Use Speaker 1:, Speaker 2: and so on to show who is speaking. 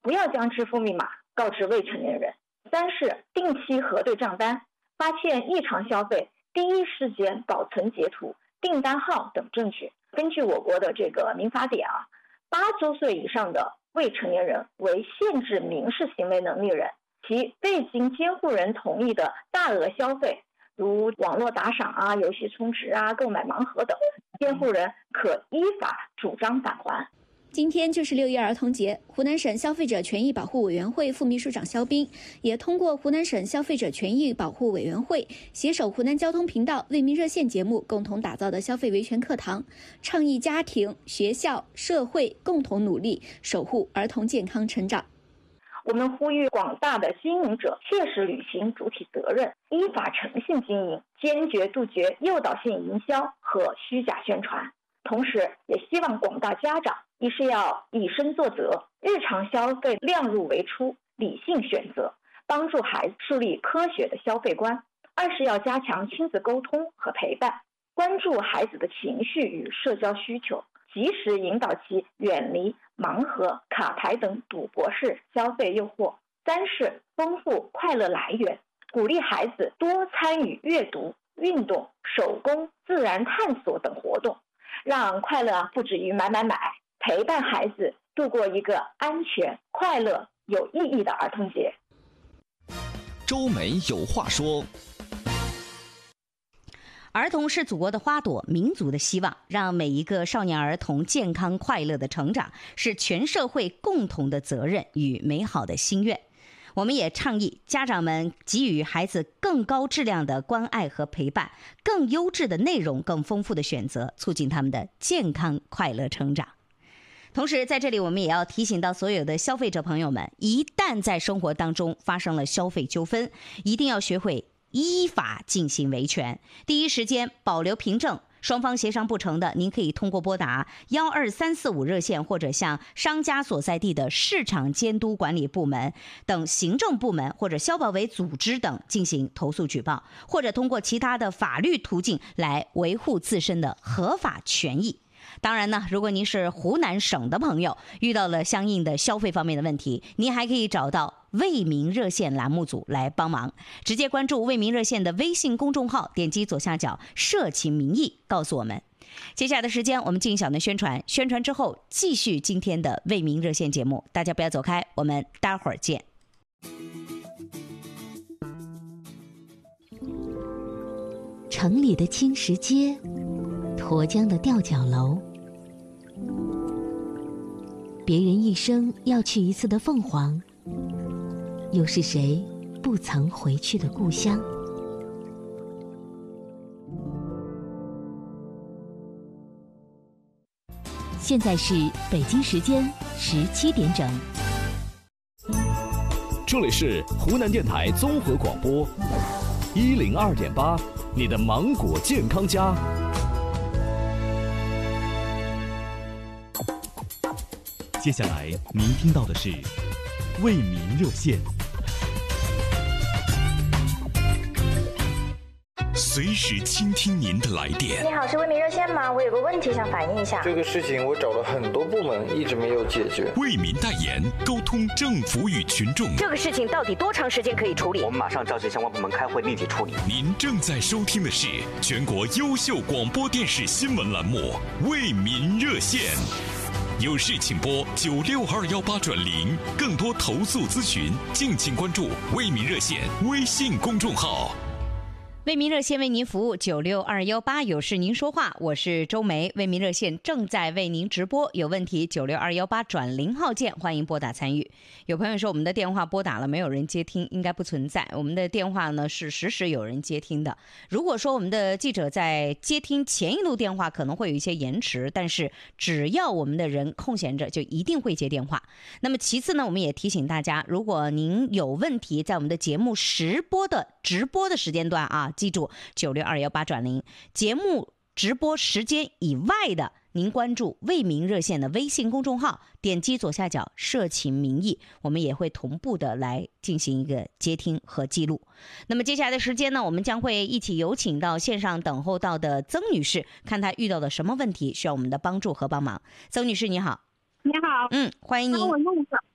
Speaker 1: 不要将支付密码告知未成年人。3是定期核对账单，发现异常消费，第一时间保存截图、订单号等证据。根据我国的这个民法典8周岁以上的未成年人为限制民事行为能力人，其未经监护人同意的大额消费，如网络打赏游戏充值购买盲盒等，监护人可依法主张返还。
Speaker 2: 今天就是6一儿童节，湖南省消费者权益保护委员会副秘书长肖斌也通过湖南省消费者权益保护委员会携手湖南交通频道为民热线节目共同打造的消费维权课堂，倡议家庭、学校、社会共同努力，守护儿童健康成长。
Speaker 1: 我们呼吁广大的经营者切实履行主体责任，依法诚信经营，坚决杜绝诱导性营销和虚假宣传。同时也希望广大家长一是要以身作则，日常消费量入为出，理性选择，帮助孩子树立科学的消费观；二是要加强亲子沟通和陪伴，关注孩子的情绪与社交需求，及时引导其远离盲盒、卡牌等赌博式消费诱惑。3是丰富快乐来源，鼓励孩子多参与阅读、运动、手工、自然探索等活动，让快乐不止于买，陪伴孩子度过一个安全、快乐、有意义的儿童节。
Speaker 3: 周梅有话说。
Speaker 4: 儿童是祖国的花朵，民族的希望，让每一个少年儿童健康快乐的成长是全社会共同的责任与美好的心愿。我们也倡议家长们给予孩子更高质量的关爱和陪伴，更优质的内容，更丰富的选择，促进他们的健康快乐成长。同时在这里我们也要提醒到所有的消费者朋友们，一旦在生活当中发生了消费纠纷，一定要学会依法进行维权，第一时间保留凭证，双方协商不成的，您可以通过拨打12345热线，或者向商家所在地的市场监督管理部门等行政部门或者消保委组织等进行投诉举报，或者通过其他的法律途径来维护自身的合法权益。当然呢，如果您是湖南省的朋友，遇到了相应的消费方面的问题，您还可以找到为民热线栏目组来帮忙，直接关注为民热线的微信公众号，点击左下角社情民意告诉我们。接下来的时间我们进行小的宣传之后继续今天的为民热线节目，大家不要走开，我们待会儿见。
Speaker 5: 城里的青石街，沱江的吊脚楼，别人一生要去一次的凤凰，又是谁不曾回去的故乡？现在是北京时间17点整。
Speaker 6: 这里是湖南电台综合广播102.8，你的芒果健康家。接下来您听到的是为民热线。随时倾听您的来电。
Speaker 7: 你好，是为民热线吗？我有个问题想反映一下。
Speaker 8: 这个事情我找了很多部门，一直没有解决。
Speaker 6: 为民代言，沟通政府与群众。
Speaker 7: 这个事情到底多长时间可以处理？
Speaker 9: 我们马上召集相关部门开会，立即处理。
Speaker 6: 您正在收听的是全国优秀广播电视新闻栏目《为民热线》。有事请拨96218转0，更多投诉咨询，敬请关注为民热线微信公众号。
Speaker 4: 为民热线为您服务96218，有事您说话，我是周梅。为民热线正在为您直播，有问题96218转0号键，欢迎拨打参与。有朋友说我们的电话拨打了没有人接听，应该不存在，我们的电话呢是实时有人接听的。如果说我们的记者在接听前一路电话可能会有一些延迟，但是只要我们的人空闲着就一定会接电话。那么其次呢，我们也提醒大家，如果您有问题，在我们的节目直播的时间段啊，记住96218转0，节目直播时间以外的，您关注为民热线的微信公众号，点击左下角社情民意，我们也会同步的来进行一个接听和记录。那么接下来的时间呢，我们将会一起有请到线上等候到的曾女士，看她遇到了什么问题需要我们的帮助和帮忙。曾女士你好。
Speaker 10: 你好。
Speaker 4: 欢迎您。
Speaker 10: 我问一下，